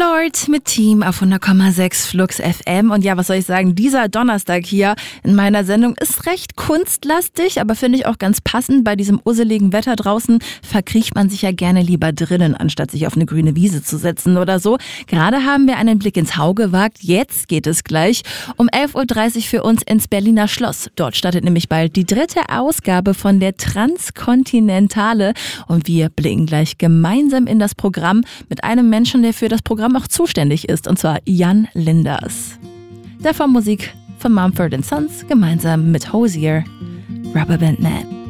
Lord mit Team auf 100,6 Flux FM. Und ja, was soll ich sagen, dieser Donnerstag hier in meiner Sendung ist recht kunstlastig, aber finde ich auch ganz passend. Bei diesem usseligen Wetter draußen verkriecht man sich ja gerne lieber drinnen, anstatt sich auf eine grüne Wiese zu setzen oder so. Gerade haben wir einen Blick ins Hau gewagt. Jetzt geht es gleich um 11.30 Uhr für uns ins Berliner Schloss. Dort startet nämlich bald die 3. Ausgabe von der Transkontinentale. Und wir blicken gleich gemeinsam in das Programm mit einem Menschen, der für das Programm auch zuständig ist, und zwar Jan Linders. Davor Musik von Mumford & Sons gemeinsam mit Hozier, Rubber Band Man.